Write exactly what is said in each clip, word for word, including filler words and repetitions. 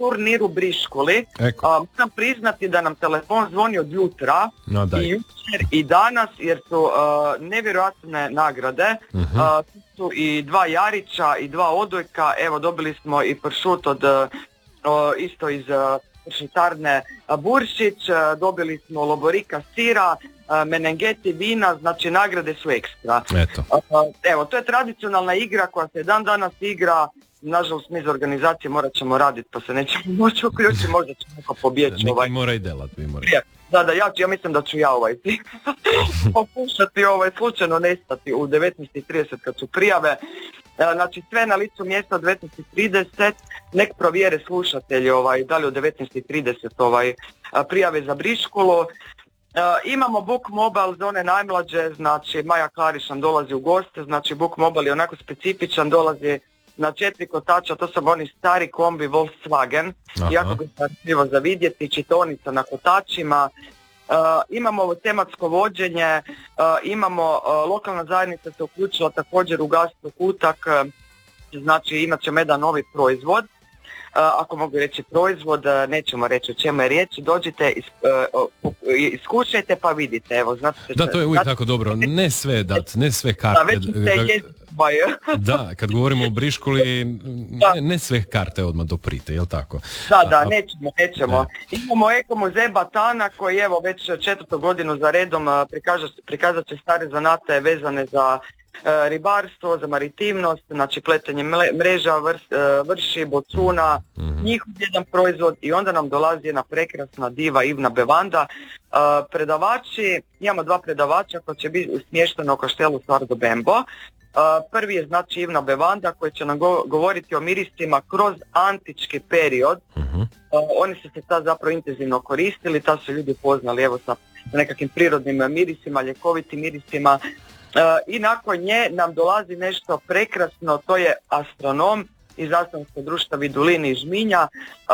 turnir u Briškuli. Eko. A, moram priznati da nam telefon zvoni od jutra No, daj. i jučer i danas jer su a, nevjerojatne nagrade. Uh-huh. A, tu su i dva Jarića i dva odojka. Evo dobili smo i pršut od a, isto iz a, pršutarne Buršić, a, dobili smo loborika sira, a, menengeti vina, znači nagrade su ekstra. Eto. A, evo, to je tradicionalna igra koja se dan danas igra. Nažalost, mi iz organizacije morat ćemo raditi pa se nećemo moći uključiti, možda će neko pobjeći. Neki ovaj. mora i delat, vi mora. Da, da, ja, ću, ja mislim da ću ja ovaj pokušati ovaj, slučajno nestati u devetnaest i trideset kad su prijave. Znači sve na licu mjesta od devetnaest i trideset, nek provjere slušatelji ovaj, da li u devetnaest i trideset ovaj, prijave za Briškulu. Uh, imamo Book Mobile za one najmlađe, znači Maja Klarić nam dolazi u goste, znači Book Mobile je onako specifičan, dolazi na četiri kotača, to su oni stari kombi Volkswagen, Aha. jako ga zanimljivo za vidjeti, čitaonica na kotačima. Uh, imamo ovo tematsko vođenje, uh, imamo uh, lokalna zajednica se uključila također u gastro kutak, uh, znači imat ćemo jedan novi proizvod. Uh, ako mogu reći proizvod, uh, nećemo reći o čemu je riječ, dođite, is, uh, uh, iskušajte pa vidite. Evo, znate, Da, to je uvijek tako dobro, ne sve dat, ne sve karte. Da, već ste jezik. Da, kad govorimo o Briškuli, ne, ne sve karte odmah doprite, jel tako? Da, da, A, nećemo, nećemo. Ne. Imamo Eko muzej Batana koji evo već četvrtu godinu za redom prikažat, prikazat će stare zanate vezane za e, ribarstvo, za maritimnost, znači pletenje mreža, vrs, e, vrši, bocuna, mm-hmm. njihov jedan proizvod i onda nam dolazi jedna prekrasna diva Ivna Bevanda. E, predavači, imamo dva predavača koji će biti smješteni u kaštelu Stvardo Bembo. Uh, prvi je znači Ivna Bevanda koji će nam go- govoriti o mirisima kroz antički period. Uh-huh. Uh, oni su se tad zapravo intenzivno koristili, tad su ljudi poznali evo sa nekakvim prirodnim mirisima, ljekovitim mirisima. Uh, I nakon nje nam dolazi nešto prekrasno, to je astronom iz Astronomskog društva Vidulini i Žminja.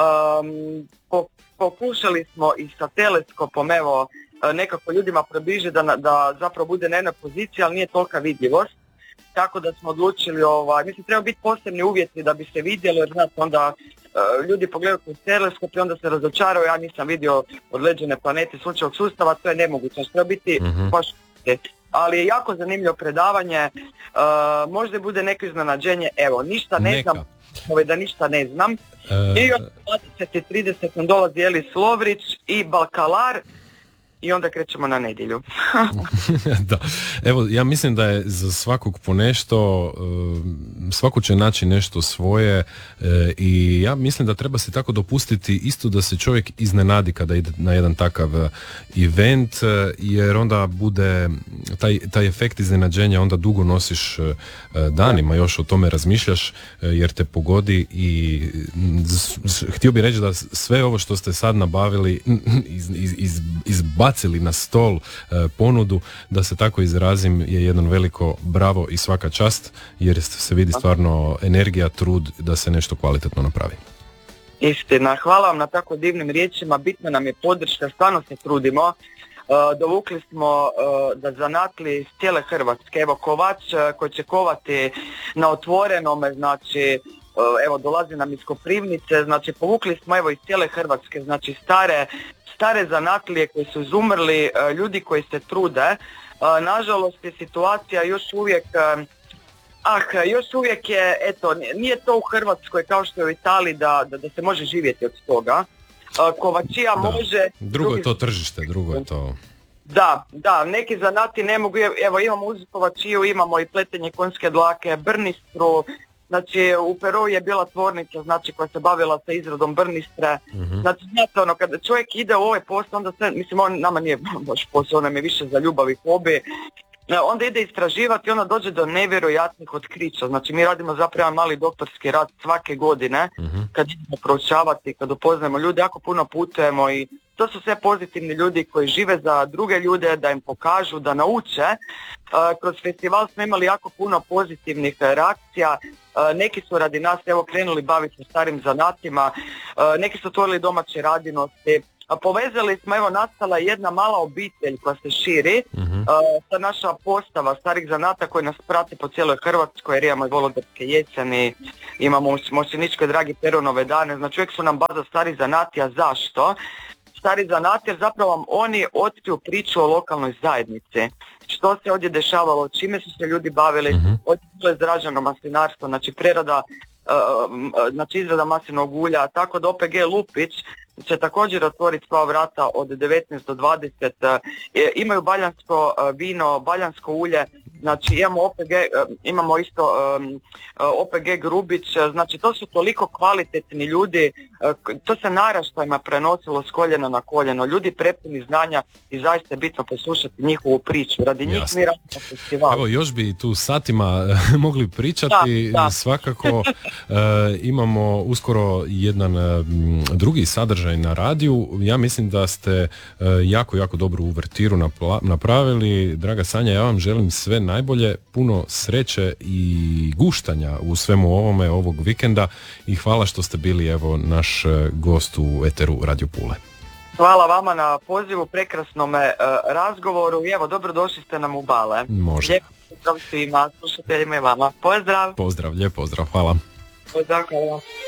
Um, po- pokušali smo i sa teleskopom evo nekako ljudima približiti da, da zapravo bude na jednoj poziciji, ali nije tolika vidljivost. Tako da smo odlučili, ovaj, mislim treba biti posebni uvjeti da bi se vidjelo, jer znate onda uh, ljudi pogledaju kroz teleskop i onda se razočaraju, ja nisam vidio određene planete sunčevog sustava, to je nemoguće, treba biti uh-huh. baš, ali je jako zanimljivo predavanje, uh, možda bude neko iznenađenje, evo, ništa ne Neka. znam, ovaj, da ništa ne znam, uh... i od dvadeset i trideset nam dolazi Elis Lovrić i Balkalar, i onda krećemo na nedjelju. Da. Evo, ja mislim da je za svakog po nešto, svako će naći nešto svoje i ja mislim da treba se tako dopustiti isto da se čovjek iznenadi kada ide na jedan takav event, jer onda bude taj, taj efekt iznenađenja onda dugo nosiš danima, još o tome razmišljaš jer te pogodi i htio bih reći da sve ovo što ste sad nabavili iz, iz, iz, izbacili na stol uh, ponudu, da se tako izrazim, je jedno veliko bravo i svaka čast, jer se vidi stvarno energija, trud da se nešto kvalitetno napravi. Istina, hvala vam na tako divnim riječima, bitno nam je podrška, stvarno se trudimo. Uh, dovukli smo uh, da zanatli iz cijele Hrvatske, evo kovač uh, koji će kovati na otvorenome, znači uh, evo dolazi nam iz Koprivnice, znači povukli smo evo iz cijele Hrvatske, znači stare stare zanatlije koji su izumrli, ljudi koji se trude. Nažalost je situacija još uvijek, ah, još uvijek je, eto, nije to u Hrvatskoj kao što je u Italiji da, da, da se može živjeti od toga. Kovačija da. može... Drugo je to tržište, drugo je to... Da, da, neki zanati ne mogu, evo imamo uz kovačiju, imamo i pletenje konjske dlake, brnistru. Znači u Peru je bila tvornica znači koja se bavila sa izradom brnistre. Uh-huh. Znači znate ono kada čovjek ide u ovaj posao onda sve, mislim on nama nije baš posao, on nam je više za ljubav i hobi. Onda ide istraživati i onda dođe do nevjerojatnih otkrića. Znači mi radimo zapravo jedan mali doktorski rad svake godine uh-huh. kad idemo proučavati, kad upoznajemo ljude, jako puno putujemo i to su sve pozitivni ljudi koji žive za druge ljude, da im pokažu, da nauče. Uh, kroz festival smo imali jako puno pozitivnih reakcija, uh, neki su radi nas evo krenuli baviti se starim zanatima, uh, neki su otvorili domaće radinosti. A povezali smo, evo nastala jedna mala obitelj koja se širi, uh-huh. ta naša postava starih zanata koji nas prati po cijeloj Hrvatskoj, jer imamo i Volodarske jeseni, imamo u Mošćeničkoj Dragi Perunove dane, znači uvijek su nam baza starih zanatija. Zašto? Stari zanati jer zapravo oni otkriju priču o lokalnoj zajednici. Što se ovdje dešavalo, čime su se ljudi bavili, mm-hmm. ovdje je izraženo maslinarstvo, znači prerada, uh, znači izrada maslinovog ulja, tako da O P G Lupić će također otvoriti sva vrata od devetnaest do dvadeset, uh, imaju baljansko uh, vino, baljansko ulje, znači imamo O P G, uh, imamo isto um, uh, O P G Grubić, uh, znači to su toliko kvalitetni ljudi, uh, to se naraštajima prenosilo s koljena na koljeno, ljudi prepuni znanja i zaista je bitno poslušati njihovu priču, radi njih mi radimo festival. Evo još bi tu satima mogli pričati, da, da. Svakako uh, imamo uskoro jedan uh, drugi sadržaj na radiju, ja mislim da ste uh, jako, jako dobru uvertiru napla- napravili, draga Sanja, ja vam želim sve najbolje, puno sreće i guštanja u svemu ovome ovog vikenda i hvala što ste bili evo naš gost u eteru Radio Pule. Hvala vama na pozivu, prekrasnome uh, razgovoru i evo dobrodošli ste nam u Bale. Može. Lijep pozdrav svima, slušateljima i vama. Pozdrav. Pozdrav, lijep pozdrav, hvala. Pozdrav, hvala.